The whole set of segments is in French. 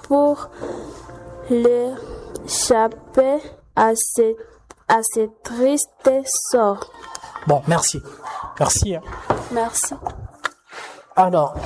pour l'échapper à ce triste sort. Bon, merci. Merci. Merci. Alors,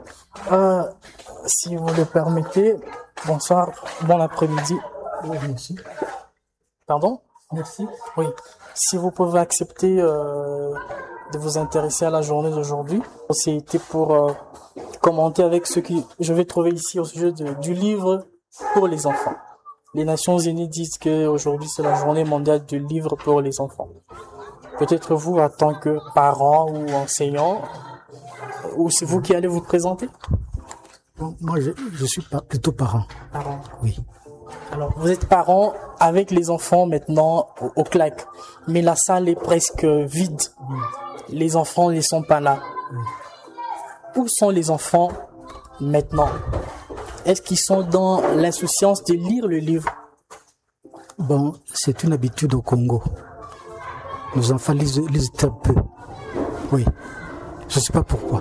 si vous le permettez, bonsoir, bon après-midi. Oui, merci. Pardon? Merci. Oui. Si vous pouvez accepter de vous intéresser à la journée d'aujourd'hui, c'était pour commenter avec ce que je vais trouver ici au sujet du livre pour les enfants. Les Nations Unies disent qu'aujourd'hui c'est la journée mondiale du livre pour les enfants. Peut-être vous, en tant que parent ou enseignant, ou c'est vous qui allez vous présenter? Moi, je suis plutôt parent. Parent. Oui. Alors, vous êtes parent avec les enfants maintenant au CLAC, mais la salle est presque vide. Les enfants ne sont pas là. Où sont les enfants maintenant? Est-ce qu'ils sont dans l'insouciance de lire le livre? Bon, c'est une habitude au Congo. Nos enfants lisent très peu. Oui. Je ne sais pas pourquoi.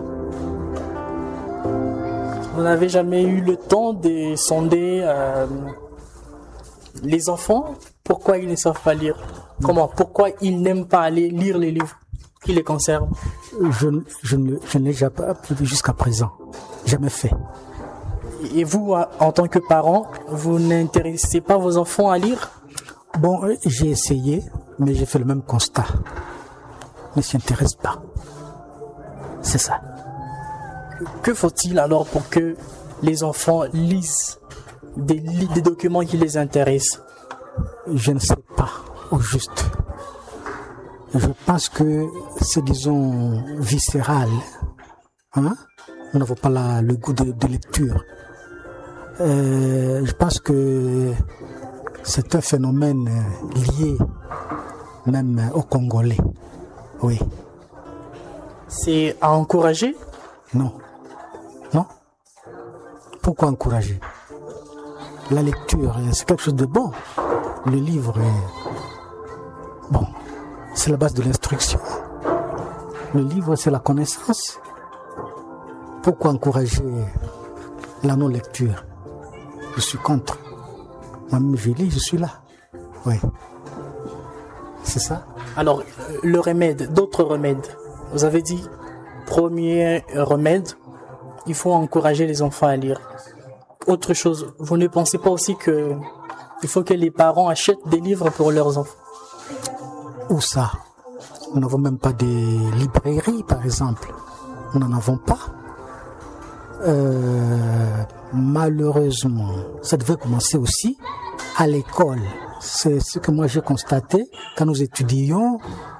Vous n'avez jamais eu le temps de sonder les enfants? Pourquoi ils ne savent pas lire? Comment? Pourquoi ils n'aiment pas aller lire les livres qui les concernent? Je ne l'ai jamais fait jusqu'à présent. Jamais fait. Et vous, en tant que parent, vous n'intéressez pas vos enfants à lire? Bon, j'ai essayé, mais j'ai fait le même constat. Ils ne s'y intéressent pas. C'est ça. Que faut-il alors pour que les enfants lisent des documents qui les intéressent? Je ne sais pas, au juste. Je pense que c'est, disons, viscéral. Hein? Nous n'avons pas le goût de lecture. Je pense que c'est un phénomène lié même aux Congolais. Oui. C'est à encourager? Non. Non. Pourquoi encourager? La lecture, c'est quelque chose de bon. Le livre, bon, c'est la base de l'instruction. Le livre, c'est la connaissance. Pourquoi encourager la non-lecture? Je suis contre. Moi-même, je lis, je suis là. Oui. C'est ça. Alors, le remède, d'autres remèdes. Vous avez dit, premier remède, il faut encourager les enfants à lire. Autre chose, vous ne pensez pas aussi que il faut que les parents achètent des livres pour leurs enfants? Où ça? Nous n'avons même pas des librairies, par exemple. Nous n'en avons pas. Malheureusement, ça devait commencer aussi à l'école. C'est ce que moi j'ai constaté quand nous étudions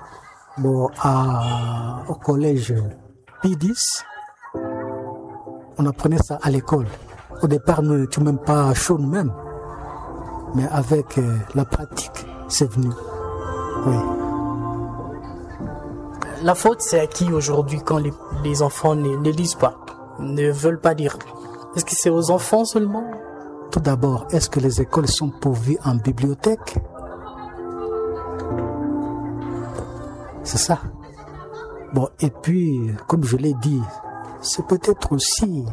au collège P10. On apprenait ça à l'école. Au départ, nous n'étions même pas chauds nous-mêmes. Mais avec la pratique, c'est venu. Oui. La faute, c'est à qui aujourd'hui quand les enfants ne lisent pas, ne veulent pas lire? Est-ce que c'est aux enfants seulement? Tout d'abord, est-ce que les écoles sont pourvues en bibliothèque? C'est ça. Bon, et puis, comme je l'ai dit, c'est peut-être aussi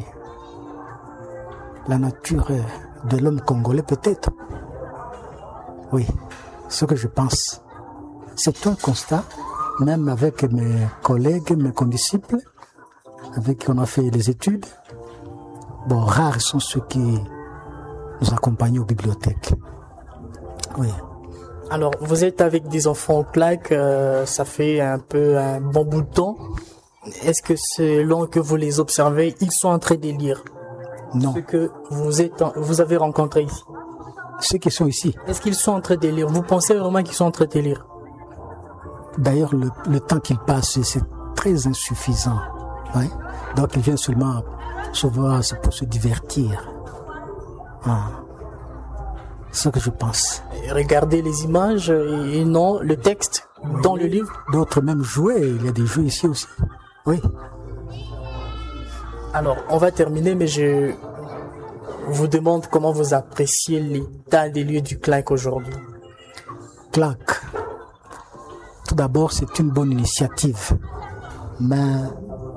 la nature de l'homme congolais, peut-être. Oui, ce que je pense. C'est un constat, même avec mes collègues, mes condisciples, avec qui on a fait des études. Bon, rares sont ceux qui nous accompagnent aux bibliothèques. Oui. Alors, vous êtes avec des enfants au CLAC, ça fait un bon bout de temps. Est-ce que selon que vous les observez, ils sont en train de lire? Non. Ceux que vous avez rencontrés ici. Ceux qui sont ici. Est-ce qu'ils sont en train de lire? Vous pensez vraiment qu'ils sont en train de lire? D'ailleurs, le temps qu'ils passent, c'est très insuffisant. Ouais. Donc, ils viennent seulement souvent pour se divertir. C'est ce que je pense. Regardez les images et non le texte dans le livre. D'autres même jouer. Il y a des jeux ici aussi. Oui. Alors, on va terminer, mais je vous demande comment vous appréciez l'état des lieux du CLAC aujourd'hui. CLAC. Tout d'abord, c'est une bonne initiative. Mais